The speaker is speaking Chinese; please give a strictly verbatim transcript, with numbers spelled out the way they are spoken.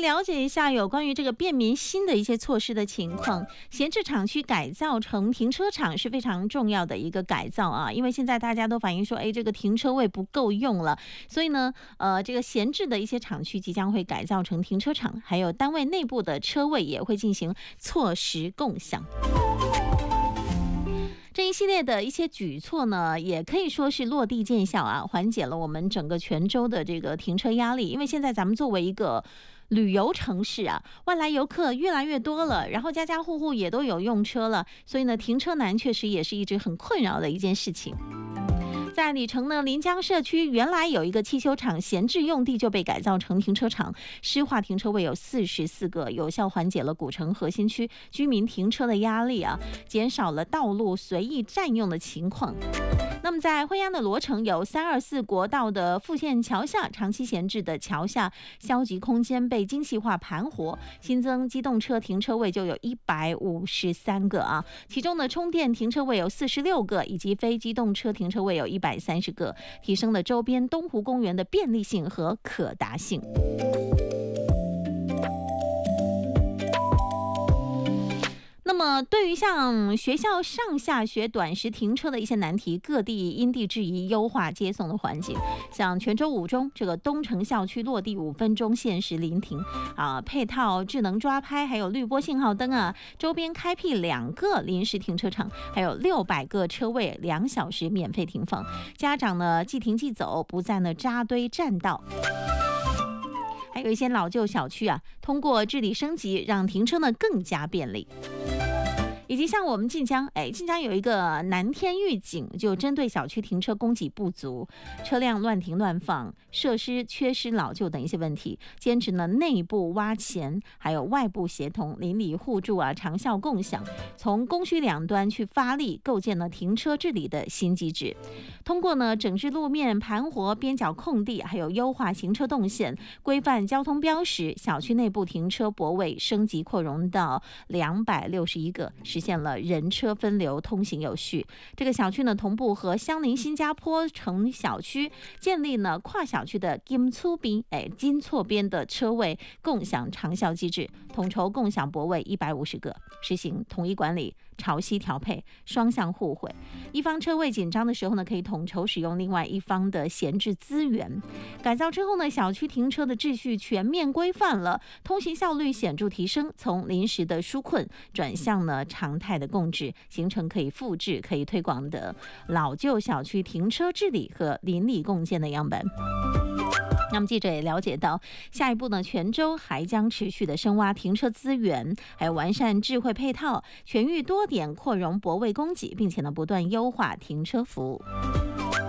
了解一下有关于这个便民新的一些措施的情况。闲置厂区改造成停车场是非常重要的一个改造啊，因为现在大家都反映说，哎，这个停车位不够用了，所以呢，呃，这个闲置的一些厂区即将会改造成停车场，还有单位内部的车位也会进行错时共享。这一系列的一些举措呢，也可以说是落地见效啊，缓解了我们整个泉州的这个停车压力。因为现在咱们作为一个旅游城市啊，外来游客越来越多了，然后家家户户也都有用车了，所以呢，停车难确实也是一直很困扰的一件事情。在里城呢，临江社区原来有一个汽修厂闲置用地就被改造成停车场，施化停车位有四十四个，有效缓解了古城核心区居民停车的压力啊，减少了道路随意占用的情况。那么在惠安的罗城有三二四国道的复线桥下长期闲置的桥下消极空间被精细化盘活，新增机动车停车位就有一百五十三个啊，其中的充电停车位有四十六个，以及非机动车停车位有一百三十个，提升了周边东湖公园的便利性和可达性。那么对于像学校上下学短时停车的一些难题，各地因地制宜优化接送的环节。像泉州五中这个东城校区落地五分钟限时临停啊，配套智能抓拍，还有绿波信号灯啊，周边开辟两个临时停车场，还有六百个车位，两小时免费停放。家长呢即停即走，不再呢扎堆占道。还有一些老旧小区啊，通过治理升级，让停车呢更加便利。以及像我们晋江，哎，晋江有一个南天预警，就针对小区停车供给不足、车辆乱停乱放、设施缺失老旧等一些问题，坚持呢内部挖潜，还有外部协同、邻里互助啊，长效共享，从供需两端去发力，构建了停车治理的新机制。通过呢整治路面、盘活边角空地，还有优化行车动线、规范交通标识，小区内部停车泊位升级扩容到两百六十一个，实现了人车分流，通行有序。这个小区呢，同步和相邻新加坡城小区建立呢跨小区的金错边，哎，金错边的车位共享长效机制，统筹共享泊位一百五十个，实行统一管理、潮汐调配、双向互惠。一方车位紧张的时候呢，可以统筹使用另外一方的闲置资源。改造之后呢，小区停车的秩序全面规范了，通行效率显著提升，从临时的纾困转向呢常态的共治，形成可以复制、可以推广的老旧小区停车治理和邻里共建的样本。那么记者也了解到，下一步呢，泉州还将持续的深挖停车资源，还有完善智慧配套，全域多点扩容泊位供给，并且呢不断优化停车服务。